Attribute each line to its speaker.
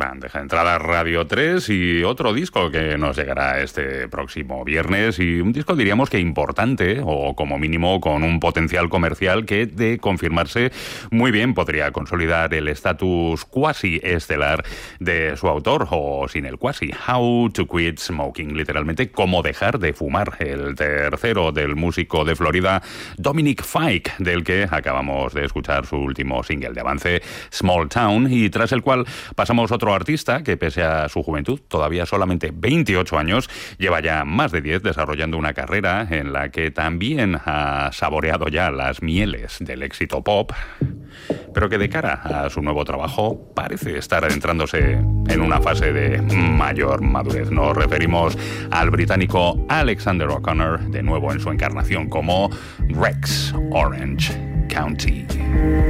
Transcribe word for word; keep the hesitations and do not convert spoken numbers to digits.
Speaker 1: Band, Entrada Radio tres, y otro disco que nos llegará este próximo viernes, y un disco diríamos que importante, o como mínimo con un potencial comercial que, de confirmarse muy bien, podría consolidar el estatus cuasi estelar de su autor, o sin el cuasi. How to Quit Smoking, literalmente cómo dejar de fumar, el tercero del músico de Florida Dominic Fike, del que acabamos de escuchar su último single de avance, Small Town, y tras el cual pasamos a otro artista que, pese a su juventud, todavía solamente veintiocho años, lleva ya más de diez desarrollando una carrera en la que también ha saboreado ya las mieles del éxito pop, pero que de cara a su nuevo trabajo parece estar adentrándose en una fase de mayor madurez. Nos referimos al británico Alexander O'Connor, de nuevo en su encarnación como Rex Orange County.